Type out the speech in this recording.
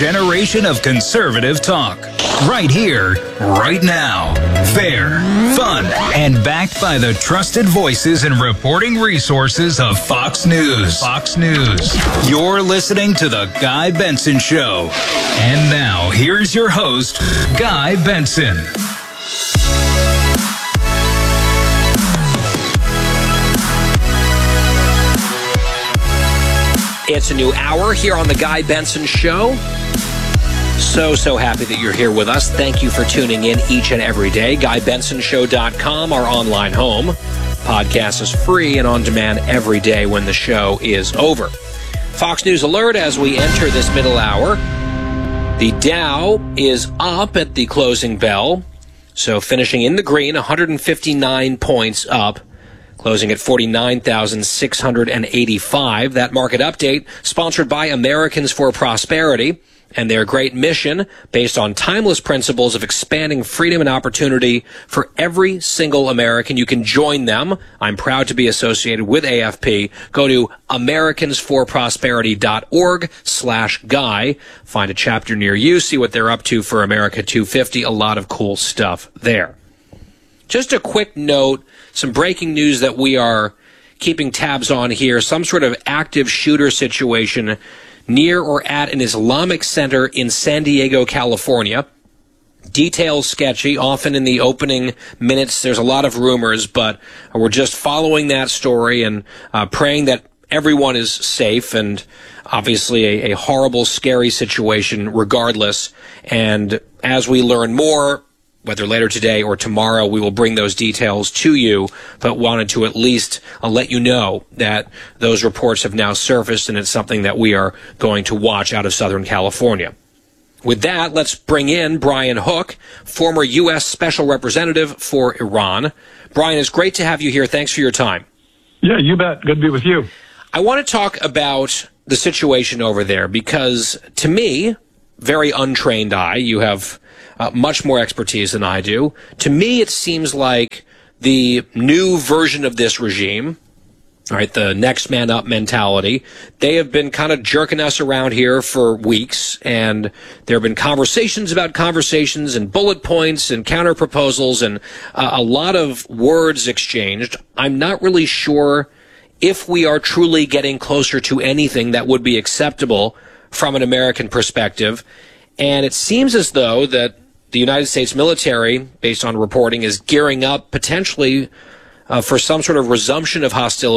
generation of conservative talk. Right here, right now. Fair, fun, and backed by the trusted voices and reporting resources of Fox News. Fox News. You're listening to The Guy Benson Show. And now, here's your host, Guy Benson. It's a new hour here on The Guy Benson Show. So happy that you're here with us. Thank you for tuning in each and every day. GuyBensonShow.com, our online home. Podcast is free and on demand every day when the show is over. Fox News alert as we enter this middle hour. The Dow is up at the closing bell. So finishing in the green, 159 points up. Closing at 49,685. That market update sponsored by Americans for Prosperity and their great mission based on timeless principles of expanding freedom and opportunity for every single American. You can join them. I'm proud to be associated with AFP. Go to americansforprosperity.org/guy. Find a chapter near you. See what they're up to for America 250. A lot of cool stuff there. Just a quick note, some breaking news that we are keeping tabs on here. Some sort of active shooter situation near or at an Islamic center in San Diego, California. Details sketchy. Often in the opening minutes, there's a lot of rumors, but we're just following that story and praying that everyone is safe, and obviously a horrible, scary situation regardless. And as we learn more, whether later today or tomorrow, we will bring those details to you, but wanted to at least let you know that those reports have now surfaced, and it's something that we are going to watch out of Southern California. With that, let's bring in Brian Hook, former U.S. Special Representative for Iran. Brian, it's great to have you here. Thanks for your time. Yeah, you bet. Good to be with you. I want to talk about the situation over there because, to me, very untrained eye, you have much more expertise than I do. To me, it seems like the new version of this regime, all right, the next man up mentality, they have been kind of jerking us around here for weeks, and there have been conversations about conversations and bullet points and counter proposals and a lot of words exchanged. I'm not really sure if we are truly getting closer to anything that would be acceptable from an American perspective. And it seems as though that the United States military, based on reporting, is gearing up potentially for some sort of resumption of hostility